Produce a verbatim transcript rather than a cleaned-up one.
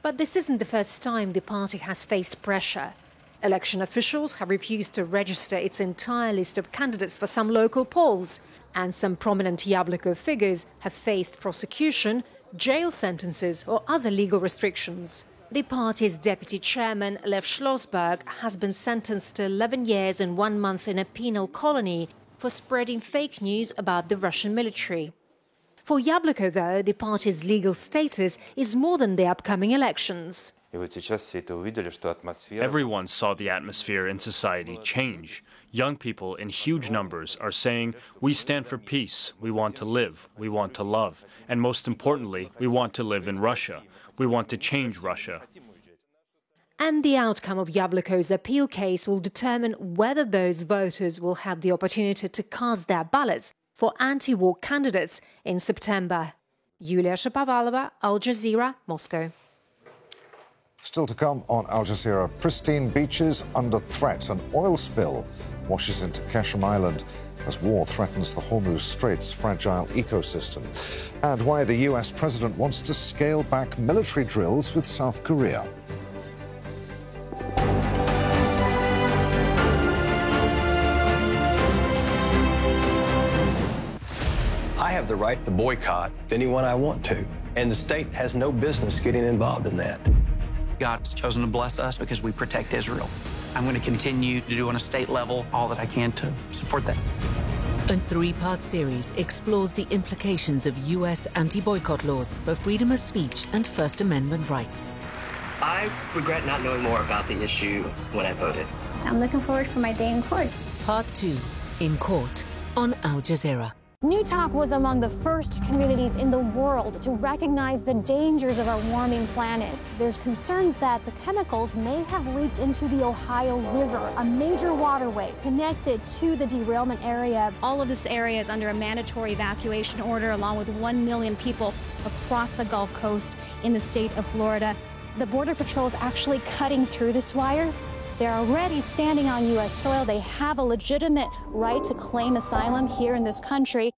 But this isn't the first time the party has faced pressure. Election officials have refused to register its entire list of candidates for some local polls, and some prominent Yabloko figures have faced prosecution, jail sentences or other legal restrictions. The party's deputy chairman, Lev Schlossberg, has been sentenced to eleven years and one month in a penal colony for spreading fake news about the Russian military. For Yabloko, though, the party's legal status is more than the upcoming elections. Everyone saw the atmosphere in society change. Young people in huge numbers are saying, we stand for peace, we want to live, we want to love, and most importantly, we want to live in Russia. We want to change Russia. And the outcome of Yabloko's appeal case will determine whether those voters will have the opportunity to cast their ballots for anti-war candidates in September. Yulia Shapovalova, Al Jazeera, Moscow. Still to come on Al Jazeera, pristine beaches under threat. An oil spill washes into Keshem Island as war threatens the Hormuz Strait's fragile ecosystem. And why the U S president wants to scale back military drills with South Korea. I have the right to boycott anyone I want to, and the state has no business getting involved in that. God's chosen to bless us because we protect Israel. I'm going to continue to do on a state level all that I can to support that. A three-part series explores the implications of U S anti-boycott laws for freedom of speech and First Amendment rights. I regret not knowing more about the issue when I voted. I'm looking forward for my day in court. Part two, In Court, on Al Jazeera. Newtok was among the first communities in the world to recognize the dangers of our warming planet. There's concerns that the chemicals may have leaked into the Ohio River, a major waterway connected to the derailment area. All of this area is under a mandatory evacuation order, along with one million people across the Gulf Coast in the state of Florida. The Border Patrol is actually cutting through this wire. They're already standing on U S soil. They have a legitimate right to claim asylum here in this country.